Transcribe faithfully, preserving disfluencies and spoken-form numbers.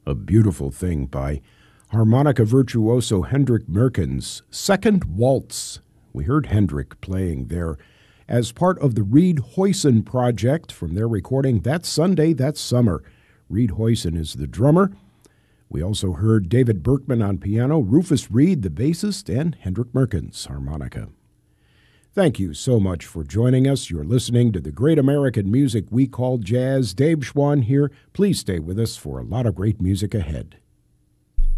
A beautiful thing by harmonica virtuoso Hendrik Merkens' Second Waltz. We heard Hendrik playing there as part of the Reed Hoyson project from their recording That Sunday, That Summer. Reed Hoyson is the drummer. We also heard David Berkman on piano, Rufus Reed, the bassist, and Hendrik Merkens, harmonica. Thank you so much for joining us. You're listening to the great American music we call jazz. Dave Schwann here. Please stay with us for a lot of great music ahead.